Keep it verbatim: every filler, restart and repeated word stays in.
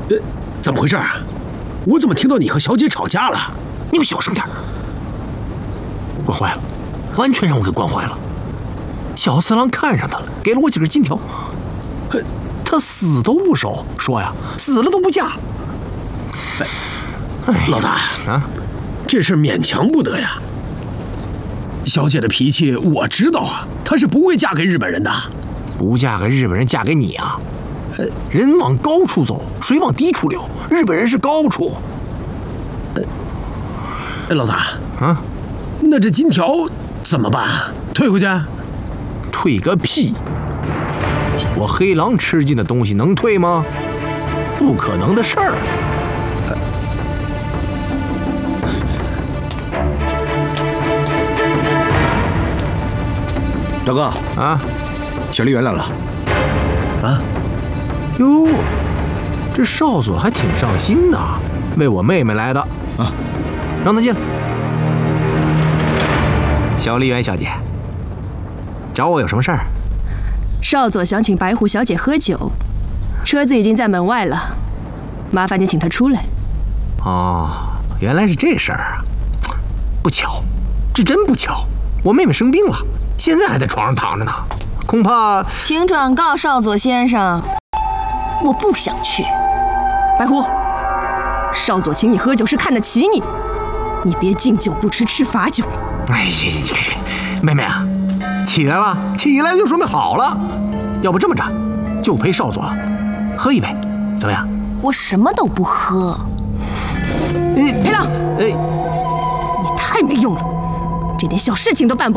呃，怎么回事啊？我怎么听到你和小姐吵架了？ 你给我小声点！惯坏了，完全让我给惯坏了。小次郎看上他了，给了我几根金条，他死都不收，说呀，死了都不嫁。 哎，老大啊，这事勉强不得呀。小姐的脾气我知道啊，她是不会嫁给日本人的。 不嫁给日本人，嫁给你啊？人往高处走，水往低处流。日本人是高处。 哎，老大啊， 那这金条怎么办？退回去？ 退个屁！我黑狼吃进的东西能退吗？不可能的事儿。 大哥啊， 小笠原来了。 啊，哟，这少佐还挺上心的，为我妹妹来的啊，让她进来。小笠原小姐，找我有什么事儿？ 少佐想请白狐小姐喝酒，车子已经在门外了，麻烦你请她出来。 哦，原来是这事儿啊！不巧，这真不巧，我妹妹生病了，现在还在床上躺着呢，恐怕…… 请转告少佐先生，我不想去。 白狐，少佐请你喝酒是看得起你，你别敬酒不吃吃罚酒。 哎呀呀呀！妹妹啊，起来了，起来就说明好了。要不这么着，就陪少佐喝一杯，怎么样？ 我什么都不喝。 黑狼， 哎， 你太没用了，这点小事情都办不好。